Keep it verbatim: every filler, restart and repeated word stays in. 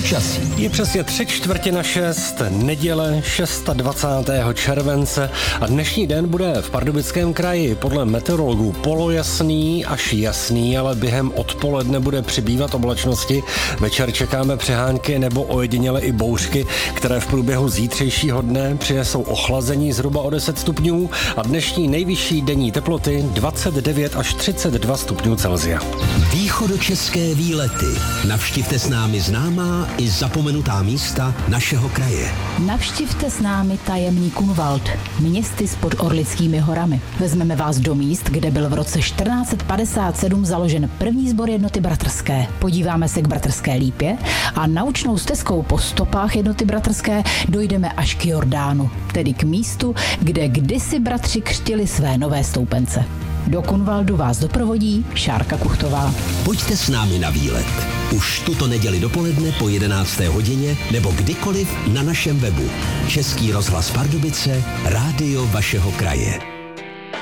Počasí. Je přesně tři čtvrtě na šest, neděle dvacátého šestého července a dnešní den bude v Pardubickém kraji podle meteorologů polojasný až jasný, ale během odpoledne bude přibývat oblačnosti. Večer čekáme přehánky nebo ojediněle i bouřky, které v průběhu zítřejšího dne přinesou ochlazení zhruba o deset stupňů a dnešní nejvyšší denní teploty dvacet devět až třicet dva stupňů Celsia. Východočeské výlety. Navštivte s námi známá i zapomenutá místa našeho kraje. Navštivte s námi tajemný Kunwald, městy pod Orlickými horami. Vezmeme vás do míst, kde byl v roce čtrnáct padesát sedm založen první sbor jednoty bratrské. Podíváme se k Bratrské lípě a naučnou stezkou po stopách jednoty bratrské dojdeme až k Jordánu, tedy k místu, kde kdysi bratři křtili své nové stoupence. Do Kunwaldu vás doprovodí Šárka Kuchtová. Pojďte s námi na výlet. Už tuto neděli dopoledne po jedenácté hodině nebo kdykoliv na našem webu. Český rozhlas Pardubice, rádio vašeho kraje.